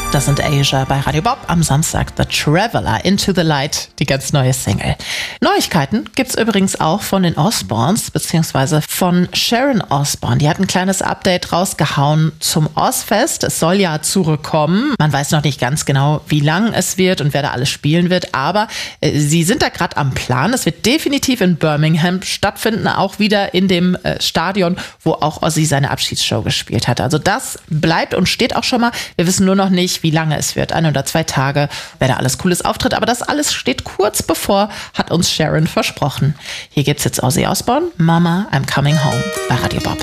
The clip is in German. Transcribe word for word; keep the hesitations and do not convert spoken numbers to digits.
Das sind Asia bei Radio Bob. Am Samstag The Traveler, Into the Light, die ganz neue Single. Neuigkeiten gibt's übrigens auch von den Osbournes, beziehungsweise von Sharon Osbourne. Die hat ein kleines Update rausgehauen zum Ozzfest. Es soll ja zurückkommen. Man weiß noch nicht ganz genau, wie lang es wird und wer da alles spielen wird, aber äh, sie sind da gerade am Plan. Es wird definitiv in Birmingham stattfinden, auch wieder in dem äh, Stadion, wo auch Ozzy seine Abschiedsshow gespielt hat. Also das bleibt und steht auch schon mal. Wir wissen nur noch nicht, wie lange es wird. Ein oder zwei Tage, wer da alles Cooles auftritt. Aber das alles steht kurz bevor, hat uns Sharon versprochen. Hier gibt's jetzt Ozzy Osbourne, Mama, I'm Coming Home bei Radio Bob.